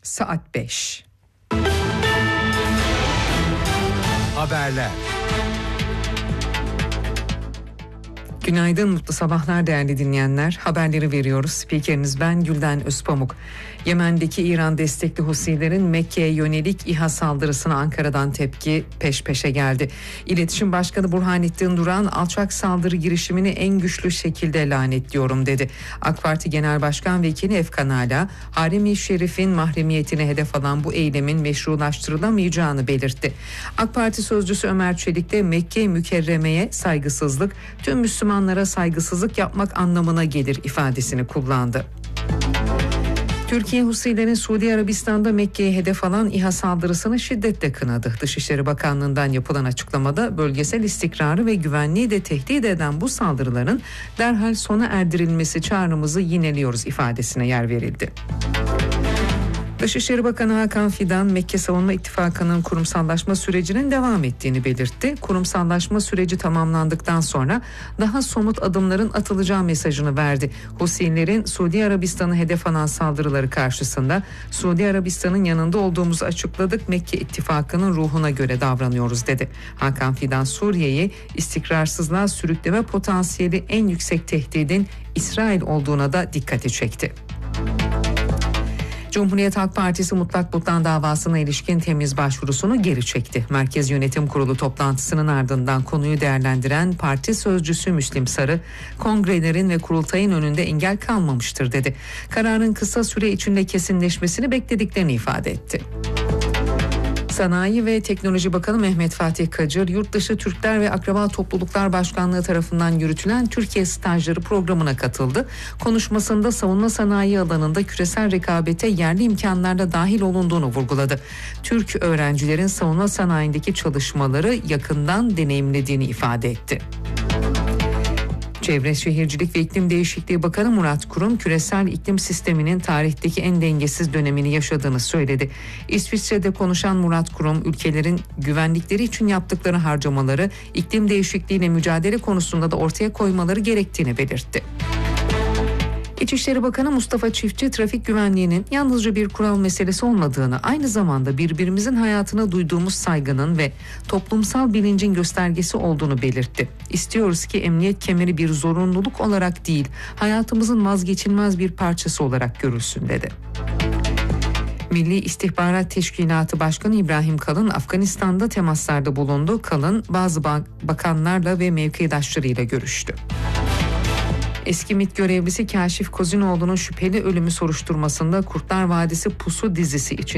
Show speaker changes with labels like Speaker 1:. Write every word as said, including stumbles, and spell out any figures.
Speaker 1: saat beş.
Speaker 2: Haberler.
Speaker 1: Günaydın, mutlu sabahlar değerli dinleyenler. Haberleri veriyoruz. Spikeriniz ben Gülden Özpamuk. Yemen'deki İran destekli Husilerin Mekke'ye yönelik İHA saldırısına Ankara'dan tepki peş peşe geldi. İletişim Başkanı Burhanettin Duran, alçak saldırı girişimini en güçlü şekilde lanetliyorum dedi. AK Parti Genel Başkan Vekili Efkan Ala, Harem-i Şerif'in mahremiyetine hedef alan bu eylemin meşrulaştırılamayacağını belirtti. AK Parti sözcüsü Ömer Çelik de Mekke mükerremeye saygısızlık, tüm Müslümanlara saygısızlık yapmak anlamına gelir ifadesini kullandı. Türkiye Husilerin Suudi Arabistan'da Mekke'ye hedef alan İHA saldırısını şiddetle kınadı. Dışişleri Bakanlığı'ndan yapılan açıklamada bölgesel istikrarı ve güvenliği de tehdit eden bu saldırıların derhal sona erdirilmesi çağrımızı yineliyoruz ifadesine yer verildi. Dışişleri Bakanı Hakan Fidan, Mekke Savunma İttifakı'nın kurumsallaşma sürecinin devam ettiğini belirtti. Kurumsallaşma süreci tamamlandıktan sonra daha somut adımların atılacağı mesajını verdi. Husilerin Suudi Arabistan'ı hedef alan saldırıları karşısında Suudi Arabistan'ın yanında olduğumuzu açıkladık. Mekke İttifakı'nın ruhuna göre davranıyoruz dedi. Hakan Fidan, Suriye'yi istikrarsızlığa sürükleme potansiyeli en yüksek tehdidin İsrail olduğuna da dikkati çekti. Cumhuriyet Halk Partisi mutlak butlan davasına ilişkin temiz başvurusunu geri çekti. Merkez Yönetim Kurulu toplantısının ardından konuyu değerlendiren parti sözcüsü Müslim Sarı, kongrelerin ve kurultayın önünde engel kalmamıştır dedi. Kararın kısa süre içinde kesinleşmesini beklediklerini ifade etti. Sanayi ve Teknoloji Bakanı Mehmet Fatih Kacır, Yurtdışı Türkler ve Akraba Topluluklar Başkanlığı tarafından yürütülen Türkiye Stajları programına katıldı. Konuşmasında savunma sanayi alanında küresel rekabete yerli imkanlarla dahil olunduğunu vurguladı. Türk öğrencilerin savunma sanayindeki çalışmaları yakından deneyimlediğini ifade etti. Çevre Şehircilik ve İklim Değişikliği Bakanı Murat Kurum, küresel iklim sisteminin tarihteki en dengesiz dönemini yaşadığını söyledi. İsviçre'de konuşan Murat Kurum, ülkelerin güvenlikleri için yaptıkları harcamaları iklim değişikliğiyle mücadele konusunda da ortaya koymaları gerektiğini belirtti. İçişleri Bakanı Mustafa Çiftçi, trafik güvenliğinin yalnızca bir kural meselesi olmadığını, aynı zamanda birbirimizin hayatına duyduğumuz saygının ve toplumsal bilincin göstergesi olduğunu belirtti. İstiyoruz ki emniyet kemeri bir zorunluluk olarak değil, hayatımızın vazgeçilmez bir parçası olarak görülsün dedi. Milli İstihbarat Teşkilatı Başkanı İbrahim Kalın, Afganistan'da temaslarda bulundu. Kalın, bazı bakanlarla ve mevkidaşlarıyla görüştü. Eski MİT görevlisi Kaşif Kozinoğlu'nun şüpheli ölümü soruşturmasında Kurtlar Vadisi Pusu dizisi için